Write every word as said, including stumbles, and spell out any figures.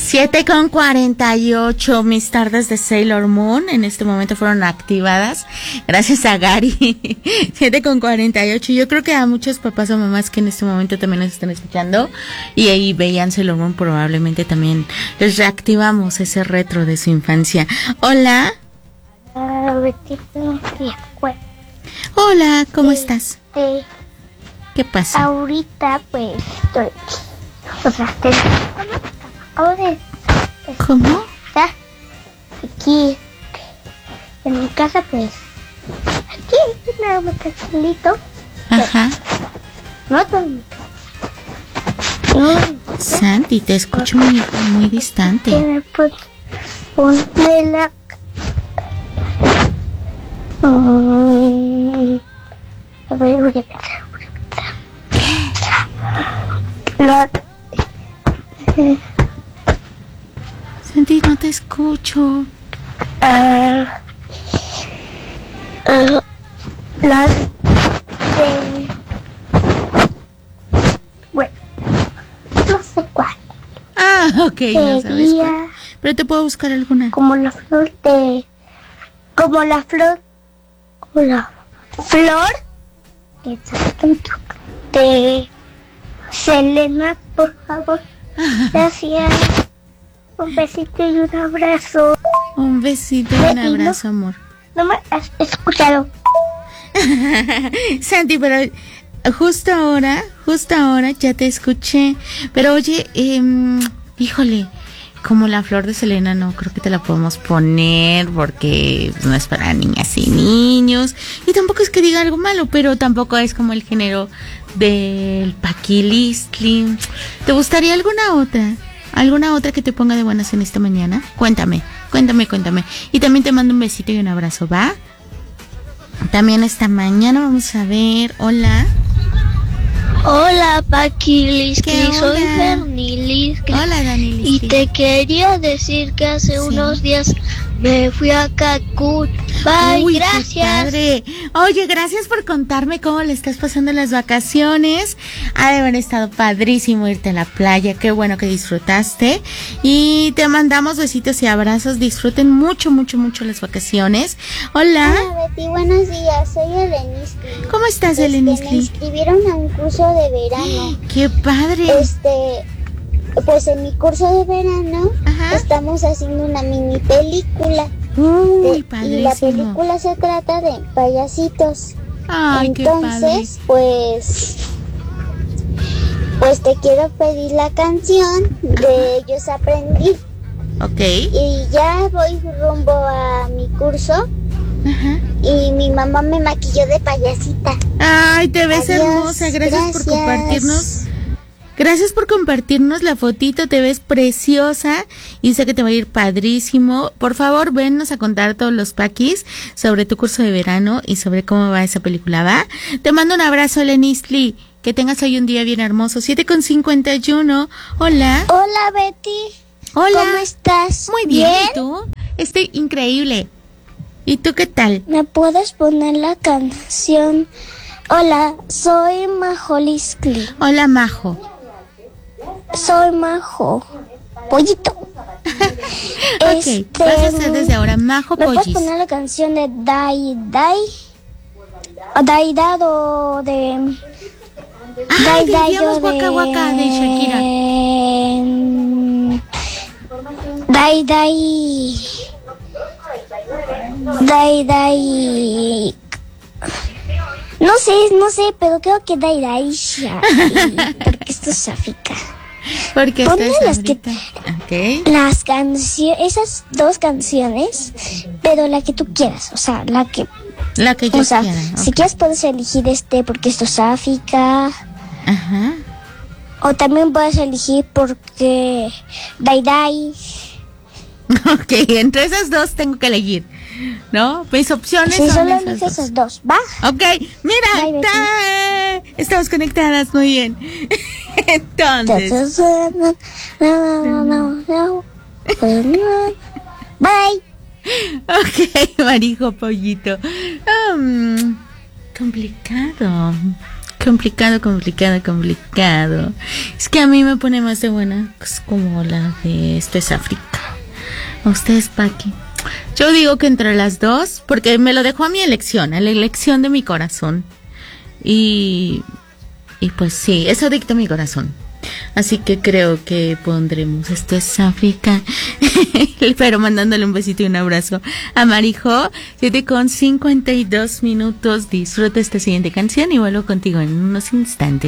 siete con cuarenta y ocho, mis tardes de Sailor Moon en este momento fueron activadas gracias a Gary. siete con cuarenta y ocho, yo creo que a muchos papás o mamás que en este momento también nos están escuchando y ahí veían Sailor Moon, probablemente también les reactivamos ese retro de su infancia. Hola. Hola, ¿cómo sí, estás? Sí. ¿Qué pasa? Ahorita pues estoy... O sea, te... acabo de... ¿Cómo? Estar aquí en mi casa pues... Aquí, nada más tranquilito. Ajá. No todo mi casa. No, Santi, te escucho muy, muy distante. me pues ponme la... Mm, a ver, voy a pensar, voy a pensar. La... Eh, Santi, no te escucho. ah, ah, las de... Bueno, no sé cuál. Ah, ok, no sabes Sería cuál. Pero te puedo buscar alguna. como la flor de... Como la flor... Como la flor... De... Selena, por favor. Gracias. Un besito y un abrazo. Un besito y un abrazo, amor. No me has escuchado. Santi, pero justo ahora, justo ahora ya te escuché. Pero oye, eh, híjole, como la flor de Selena no creo que te la podemos poner porque no es para niñas y niños. Y tampoco es que diga algo malo, pero tampoco es como el género del Paquilistli. ¿Te gustaría alguna otra? ¿Alguna otra que te ponga de buenas en esta mañana? Cuéntame, cuéntame, cuéntame. Y también te mando un besito y un abrazo, ¿va? También esta mañana vamos a ver. Hola. Hola, Paquiliski, ¿Qué soy onda? Danilisky. Hola, Dani. Y te quería decir que hace Sí. unos días me fui a Cancún. Bye, Uy, qué gracias. padre. Oye, gracias por contarme cómo le estás pasando en las vacaciones. Ha de haber estado padrísimo irte a la playa. Qué bueno que disfrutaste. Y te mandamos besitos y abrazos. Disfruten mucho, mucho, mucho las vacaciones. Hola. Hola Betty, buenos días, soy Eleniski. ¿Cómo estás, Este, Eleniski? Me inscribieron a un curso de verano. Qué padre. Este, pues en mi curso de verano Ajá. estamos haciendo una mini película. Uy, De- padrísimo. y la película se trata de payasitos. Ay, qué padre. Entonces, pues, pues te quiero pedir la canción de Ellos Aprendí. Ok. Y ya voy rumbo a mi curso Ajá. y mi mamá me maquilló de payasita. Ay, te ves Adiós, hermosa. Gracias, por gracias. compartirnos. Gracias por compartirnos la fotito. Te ves preciosa y sé que te va a ir padrísimo. Por favor, vennos a contar todos los paquis sobre tu curso de verano y sobre cómo va esa película, ¿va? Te mando un abrazo, Lenistli. Que tengas hoy un día bien hermoso. siete con cincuenta y uno. Hola. Hola Betty. Hola. ¿Cómo estás? Muy bien. ¿Y tú? Estoy increíble. ¿Y tú qué tal? ¿Me puedes poner la canción? Hola, soy Majo Liskli. Hola, Majo. Soy Majo. Pollito. Ok, vas a hacer desde ahora Majo ¿Me puedes Pollis. poner la canción de Dai Dai? O Dai Dado de... Ay, de Dai Digamos Yo Waka Waka de Shakira. Dai Dai... Dai Dai... No sé, no sé, pero creo que Dai Dai Shai, porque esto es África. Porque Ponme estás las que- ahorita. Ok. Las canciones, esas dos canciones, pero la que tú quieras, o sea, la que, La que yo o sea, quiera. si ok. quieres puedes elegir este porque esto es África, Ajá. o también puedes elegir porque Dai Dai. Ok, entre esas dos tengo que elegir, ¿no? Mis opciones Si son solo esas eliges dos. esas dos, ¿va? Ok, mira, Bye, Betty. ¡ta! Estamos conectadas, muy bien. Entonces, No, no, no, no, no. Bye. ok, Marijo Pollito. Um, complicado. Complicado, complicado, complicado. Es que a mí me pone más de buena pues, como la de Esto es África. ¿A ustedes, Paqui? Yo digo que entre las dos, porque me lo dejó a mi elección, a la elección de mi corazón. Y, y pues sí, eso dicta mi corazón. Así que creo que pondremos Esto es África. Pero mandándole un besito y un abrazo a Marijo. siete con cincuenta y dos minutos. Disfruta esta siguiente canción y vuelvo contigo en unos instantes.